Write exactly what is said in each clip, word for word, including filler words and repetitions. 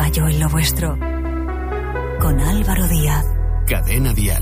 fallo en lo vuestro. Con Álvaro Díaz. Cadena Dial.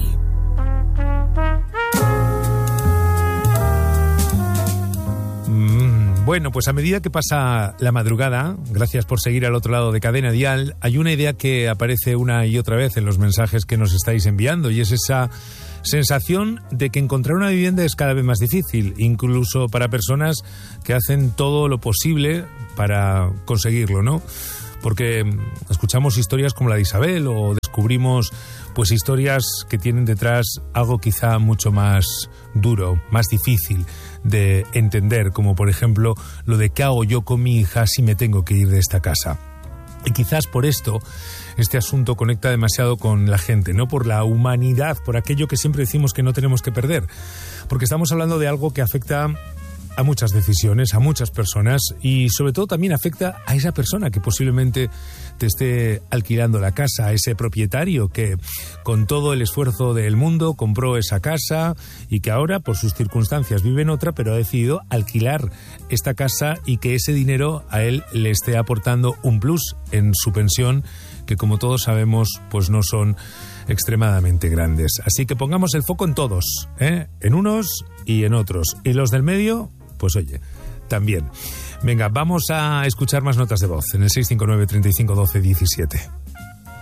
Mm, bueno, pues a medida que pasa la madrugada, gracias por seguir al otro lado de Cadena Dial, hay una idea que aparece una y otra vez en los mensajes que nos estáis enviando, y es esa sensación de que encontrar una vivienda es cada vez más difícil, incluso para personas que hacen todo lo posible para conseguirlo, ¿no? Porque escuchamos historias como la de Isabel o descubrimos pues historias que tienen detrás algo quizá mucho más duro, más difícil de entender, como por ejemplo lo de qué hago yo con mi hija si me tengo que ir de esta casa. Y quizás por esto este asunto conecta demasiado con la gente, no por la humanidad, por aquello que siempre decimos que no tenemos que perder, porque estamos hablando de algo que afecta a muchas decisiones, a muchas personas, y sobre todo también afecta a esa persona que posiblemente te esté alquilando la casa, a ese propietario que con todo el esfuerzo del mundo compró esa casa y que ahora por sus circunstancias vive en otra, pero ha decidido alquilar esta casa y que ese dinero a él le esté aportando un plus en su pensión, que como todos sabemos pues no son extremadamente grandes. Así que pongamos el foco en todos, ¿eh? En unos y en otros, y los del medio, pues oye, también. Venga, vamos a escuchar más notas de voz en el seis cinco nueve, treinta y cinco, doce, diecisiete.